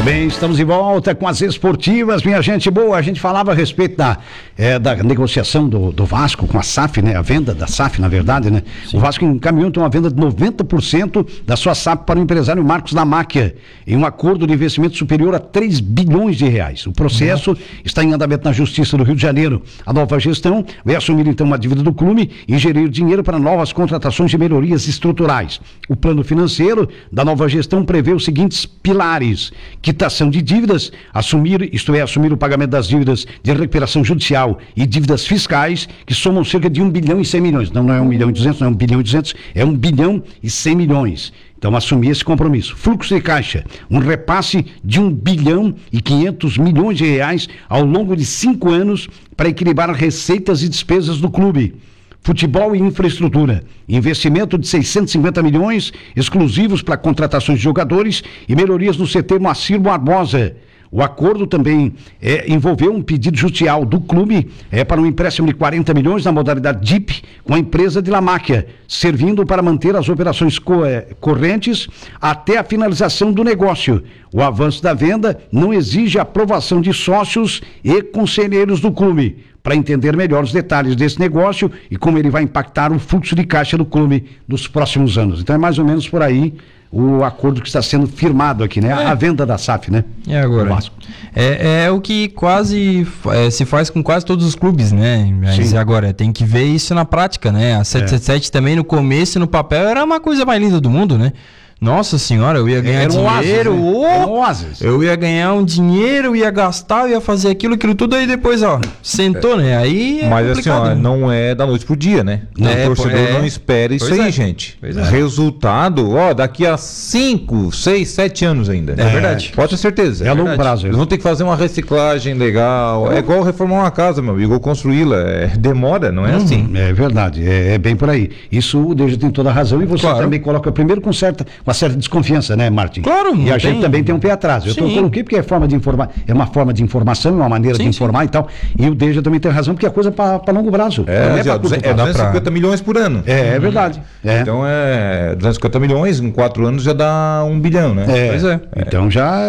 Bem, estamos de volta com as esportivas, minha gente boa. A gente falava a respeito da negociação do Vasco com a SAF, né? A venda da SAF, na verdade, né? Sim. O Vasco encaminhou então a venda de 90% da sua SAF para o empresário Marcos da Máquia, em um acordo de investimento superior a 3 bilhões de reais. O processo está em andamento na Justiça do Rio de Janeiro. A nova gestão vai assumir então uma dívida do clube e gerir dinheiro para novas contratações e melhorias estruturais. O plano financeiro da nova gestão prevê os seguintes pilares: quitação de dívidas, assumir o pagamento das dívidas de recuperação judicial e dívidas fiscais, que somam cerca de 1 bilhão e 100 milhões. Não é 1 milhão e 200, não é 1 bilhão e 200, é 1 bilhão e 100 milhões. Então, assumir esse compromisso. Fluxo de caixa, um repasse de 1 bilhão e 500 milhões de reais ao longo de 5 anos para equilibrar receitas e despesas do clube. Futebol e infraestrutura, investimento de 650 milhões exclusivos para contratações de jogadores e melhorias no CT Moacir Barbosa. O acordo também envolveu um pedido judicial do clube para um empréstimo de 40 milhões na modalidade DIP com a empresa de La Máquia, servindo para manter as operações correntes até a finalização do negócio. O avanço da venda não exige a aprovação de sócios e conselheiros do clube, para entender melhor os detalhes desse negócio e como ele vai impactar o fluxo de caixa do clube nos próximos anos. Então é mais ou menos por aí o acordo que está sendo firmado aqui, né? A venda da SAF, né? É agora. É o que quase se faz com quase todos os clubes, né? Mas agora tem que ver isso na prática, né? A 777 também no começo, no papel, era uma coisa mais linda do mundo, né? Nossa senhora, eu ia ganhar dinheiro, eu ia ganhar um dinheiro, ia gastar, ia fazer aquilo tudo, aí depois, sentou, né? Aí mas assim, não é da noite pro dia, né? O torcedor não espera isso aí, gente. Resultado, daqui a 5, 6, 7 anos ainda. É verdade. Pode ter certeza. É a longo prazo. Eles vão ter que fazer uma reciclagem legal. É igual reformar uma casa, meu amigo, construí-la. Demora, não é assim. É verdade, é bem por aí. Isso o Deja tem toda a razão e você também coloca primeiro com uma certa desconfiança, né, Martin? Claro. E a gente também tem um pé atrás. Eu coloquei porque é forma de informar, é uma forma de informação, é uma maneira de informar e tal. E o Deja também tem razão porque é coisa para longo prazo. É 250 milhões por ano. É verdade. Então 250 milhões, em 4 anos já dá 1 bilhão, né? Pois é. Então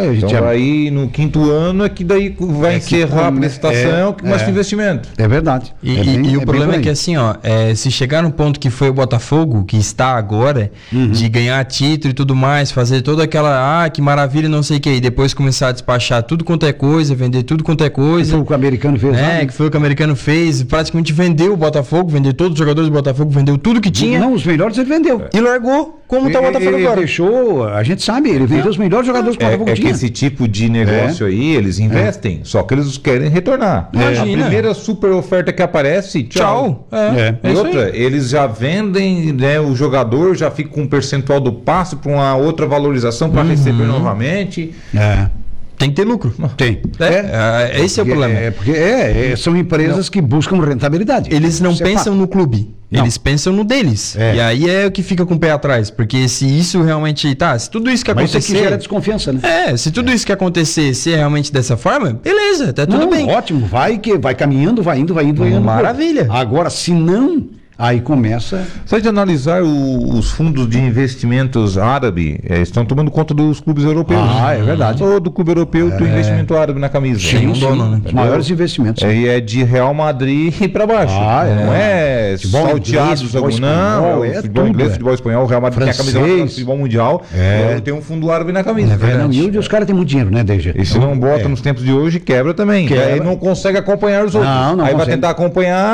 aí no 5º ano é que daí vai encerrar a prestação com mais investimento. É verdade. E o problema é que assim, se chegar no ponto que foi o Botafogo, que está agora, de ganhar título e tudo mais, fazer toda aquela, que maravilha, não sei o que, e depois começar a despachar tudo quanto é coisa, vender tudo quanto é coisa. Foi o que o americano fez. Que foi o que o americano fez, praticamente vendeu o Botafogo, vendeu todos os jogadores do Botafogo, vendeu tudo que tinha. Não, os melhores ele vendeu. E largou, como tá o Botafogo agora. Ele deixou, a gente sabe, ele vendeu os melhores jogadores do Botafogo tinha. Que esse tipo de negócio aí, eles investem, só que eles querem retornar. A primeira super oferta que aparece, tchau. E outra, eles já vendem, né, o jogador já fica com um percentual do passe para uma outra valorização para receber novamente. Tem que ter lucro. Tem. Esse é o problema. São empresas que buscam rentabilidade. Eles não pensam no clube. Eles pensam no deles. E aí é o que fica com o pé atrás. Porque se isso realmente... se tudo isso que acontecer... Mas isso aqui gera desconfiança, né? Se tudo isso que acontecer ser realmente dessa forma, beleza, tá tudo bem. Ótimo, vai caminhando, vai indo. Maravilha. Agora, se não... Aí começa... Só de analisar os fundos de investimentos árabes, estão tomando conta dos clubes europeus. É verdade. Todo clube europeu tem investimento árabe na camisa. Sim, dono, né? Os maiores investimentos. E é de Real Madrid e para baixo. Não é salteados, não. É futebol inglês, futebol espanhol. O Real Madrid tem a camisa do futebol mundial. Tem um fundo árabe na camisa. É verdade. E os caras têm muito dinheiro, né, Deja? E se não bota nos tempos de hoje, quebra também. Aí não consegue acompanhar os outros. Aí vai tentar acompanhar.